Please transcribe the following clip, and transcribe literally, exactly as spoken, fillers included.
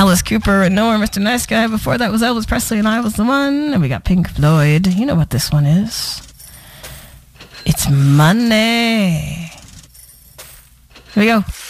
Alice Cooper and Nowhere, Mister Nice Guy. Before that was Elvis Presley and I Was the One. And we got Pink Floyd. You know what this one is. It's Money. Here we go.